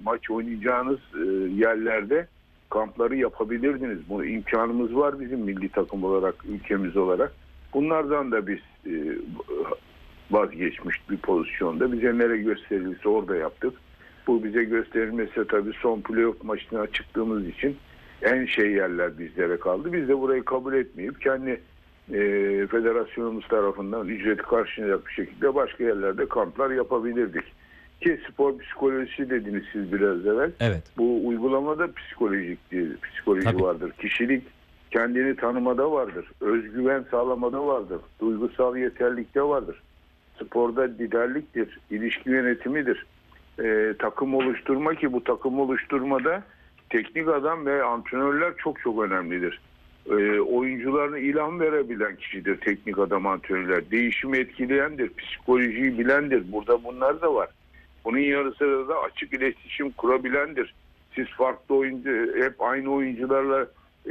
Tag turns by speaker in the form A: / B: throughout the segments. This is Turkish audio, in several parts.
A: maç oynayacağınız yerlerde kampları yapabilirdiniz. Bu imkanımız var bizim milli takım olarak, ülkemiz olarak. Bunlardan da biz vazgeçmiş bir pozisyonda. Bize nereye gösterilirse orada yaptık. Bu bize gösterilmese tabii son playoff maçına çıktığımız için en yerler bizlere kaldı. Biz de burayı kabul etmeyip kendi federasyonumuz tarafından ücreti karşılayacak bir şekilde başka yerlerde kamplar yapabilirdik. Ki spor psikolojisi dediniz siz biraz evvel.
B: Evet.
A: Bu uygulamada psikoloji
B: Tabii.
A: vardır. Kişilik kendini tanımada vardır. Özgüven sağlamada vardır. Duygusal yeterlikte vardır. Sporda liderliktir. İlişki yönetimidir. Takım oluşturma, ki bu takım oluşturmada teknik adam ve antrenörler çok çok önemlidir. Oyuncularına ilham verebilen kişidir teknik adam, antrenörler. Değişimi etkileyendir. Psikolojiyi bilendir. Burada bunlar da var. Bunun yanı sıra da açık iletişim kurabilendir. Siz farklı oyuncu, hep aynı oyuncularla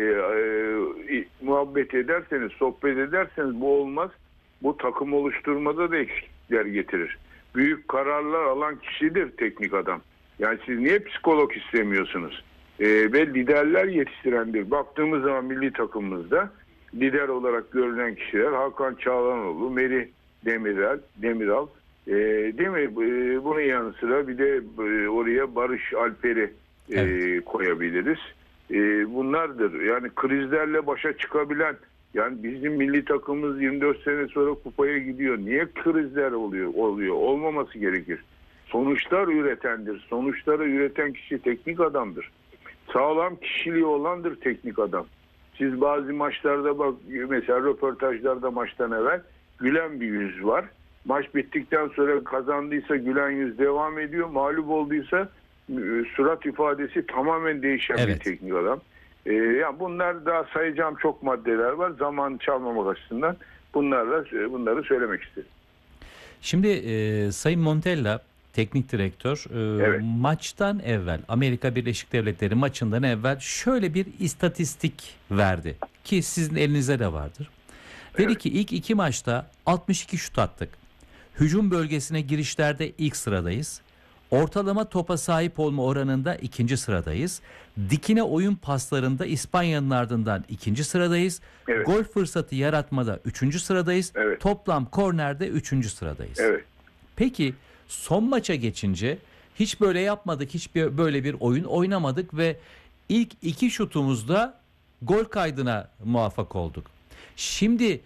A: muhabbet ederseniz, sohbet ederseniz bu olmaz. Bu takım oluşturmada da eksiklikler getirir. Büyük kararlar alan kişidir teknik adam. Yani siz niye psikolog istemiyorsunuz? Ve liderler yetiştirendir. Baktığımız zaman milli takımımızda lider olarak görülen kişiler Hakan Çağlanoğlu, Merih Demiral, değil mi? Bunun yanı sıra bir de oraya Barış Alper'i koyabiliriz. Bunlardır. Yani krizlerle başa çıkabilen, yani bizim milli takımımız 24 sene sonra kupaya gidiyor. Niye krizler oluyor? Olmaması gerekir. Sonuçlar üretendir. Sonuçları üreten kişi teknik adamdır. Sağlam kişiliği olandır teknik adam. Siz bazı maçlarda bak, mesela röportajlarda maçtan evvel gülen bir yüz var. Maç bittikten sonra kazandıysa gülen yüz devam ediyor. Mağlup olduysa surat ifadesi tamamen değişen bir teknik adam. Yani bunlar, daha sayacağım çok maddeler var. Zaman çalmamak açısından bunları söylemek istedim.
B: Şimdi Sayın Montella, teknik direktör, maçtan evvel, Amerika Birleşik Devletleri maçından evvel şöyle bir istatistik verdi ki sizin elinizde de vardır. Dedi ki ilk 2 maçta 62 şut attık. Hücum bölgesine girişlerde ilk sıradayız. Ortalama topa sahip olma oranında 2. sıradayız. Dikine oyun paslarında İspanya'nın ardından 2. sıradayız. Gol fırsatı yaratmada 3. sıradayız. Toplam kornerde 3. sıradayız. Peki son maça geçince hiç böyle yapmadık, hiç böyle bir oyun oynamadık ve ilk 2 şutumuzda gol kaydına muvaffak olduk. Şimdi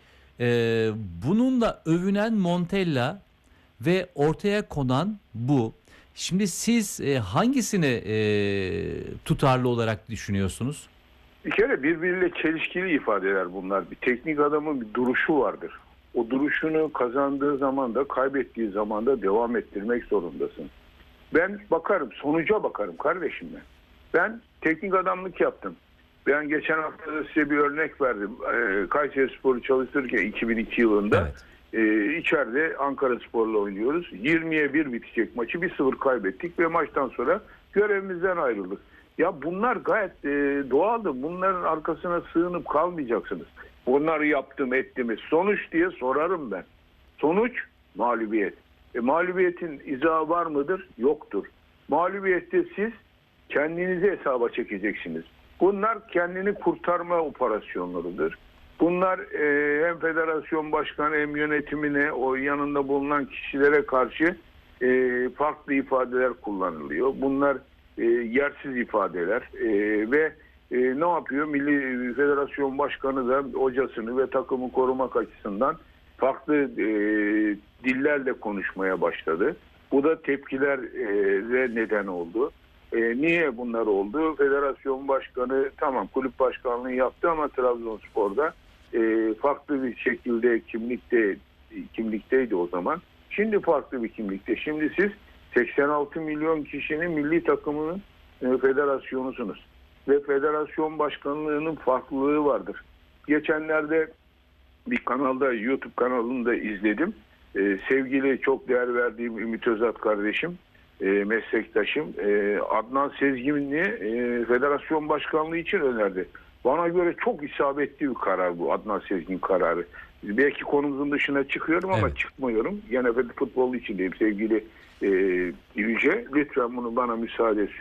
B: bununla övünen Montella ve ortaya konan bu. Şimdi siz hangisini tutarlı olarak düşünüyorsunuz?
A: Bir kere birbiriyle çelişkili ifadeler bunlar. Bir teknik adamın bir duruşu vardır. O duruşunu kazandığı zaman da kaybettiği zaman da devam ettirmek zorundasın. Ben bakarım, sonuca bakarım kardeşim ben. Ben teknik adamlık yaptım. Ben geçen hafta da size bir örnek verdim. Kayserispor'u çalıştırırken 2002 yılında içeride Ankaraspor'la oynuyoruz. 20'ye 1 bitecek maçı 1-0 kaybettik ve maçtan sonra görevimizden ayrıldık. Ya bunlar gayet doğaldır. Bunların arkasına sığınıp kalmayacaksınız. Bunları yaptım ettim mi? Sonuç diye sorarım ben. Sonuç mağlubiyet. Mağlubiyetin izahı var mıdır? Yoktur. Mağlubiyette siz kendinizi hesaba çekeceksiniz. Bunlar kendini kurtarma operasyonlarıdır. Bunlar hem federasyon başkanı hem yönetimine, o yanında bulunan kişilere karşı farklı ifadeler kullanılıyor. Bunlar yersiz ifadeler ve ne yapıyor? Milli Federasyon Başkanı da hocasını ve takımı korumak açısından farklı dillerle konuşmaya başladı. Bu da tepkilere neden oldu. Niye bunlar oldu? Federasyon Başkanı tamam kulüp başkanlığı yaptı ama Trabzonspor'da farklı bir şekilde kimlikteydi o zaman. Şimdi farklı bir kimlikte. Şimdi siz 86 milyon kişinin milli takımının federasyonusunuz. Ve federasyon başkanlığının farklılığı vardır. Geçenlerde bir kanalda, YouTube kanalında izledim. Sevgili, çok değer verdiğim Ümit Özat kardeşim, meslektaşım Adnan Sezgin'i federasyon başkanlığı için önerdi. Bana göre çok isabetli bir karar bu, Adnan Sezgin kararı. Belki konumuzun dışına çıkıyorum ama çıkmıyorum. Gene futbol içindeyim sevgili Yüce. Lütfen bunu bana müsaade etsin.